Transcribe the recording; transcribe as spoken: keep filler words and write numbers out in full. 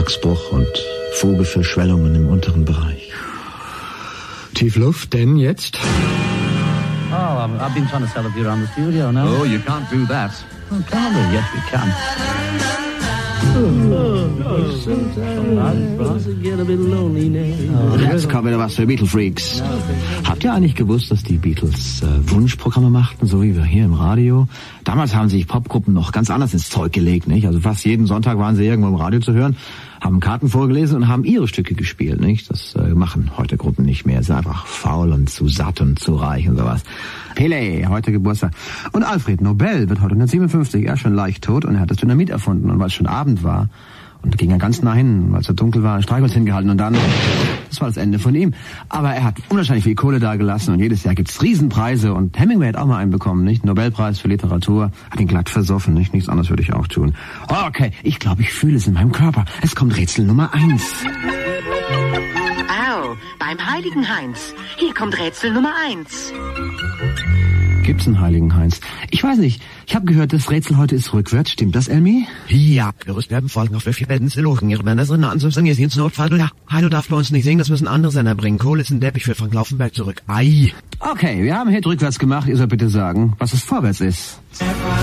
Vertragsbruch und Vogelverschwellungen im unteren Bereich. Tiefluft, denn jetzt? Oh, I've, I've been trying to sell a beer around the studio now. Oh, you can't do that. Oh, can we? Yes, we can. Jetzt kommt wieder was für Beatle-Freaks. Habt ihr eigentlich gewusst, dass die Beatles äh, Wunschprogramme machten, so wie wir hier im Radio? Damals haben sich Popgruppen noch ganz anders ins Zeug gelegt, nicht? Also fast jeden Sonntag waren sie irgendwo im Radio zu hören, haben Karten vorgelesen und haben ihre Stücke gespielt, nicht? Das äh, machen heute Gruppen nicht mehr. Sind einfach faul und zu satt und zu reich und sowas. Pele, heute Geburtstag. Und Alfred Nobel wird heute neunzehnhundertsiebenundfünfzig, er ist schon leicht tot und er hat das Dynamit erfunden. Und weil es schon Abend war, und da ging er ganz nah hin, weil es so dunkel war, ein Streichholz hingehalten und dann, das war das Ende von ihm. Aber er hat unwahrscheinlich viel Kohle da gelassen und jedes Jahr gibt's Riesenpreise und Hemingway hat auch mal einen bekommen, nicht? Nobelpreis für Literatur, hat ihn glatt versoffen, nicht? Nichts anderes würde ich auch tun. Okay, ich glaube, ich fühle es in meinem Körper. Es kommt Rätsel Nummer eins. Au, beim Heiligen Heinz. Hier kommt Rätsel Nummer eins. Gibt's einen Heiligen Heinz? Ich weiß nicht. Ich habe gehört, das Rätsel heute ist rückwärts. Stimmt das, Elmi? Ja, gerüst werden folgen auf welche Betten sie lochen. Ihre Männer sind anzusagen, ihr seht ins Notfall. Ja, Heilo darf bei uns nicht singen, das müssen andere Sender bringen. Kohle ist ein Deppich für Frank Laufenberg zurück. Ei. Okay, wir haben Hit rückwärts gemacht. Ihr sollt bitte sagen, was es vorwärts ist.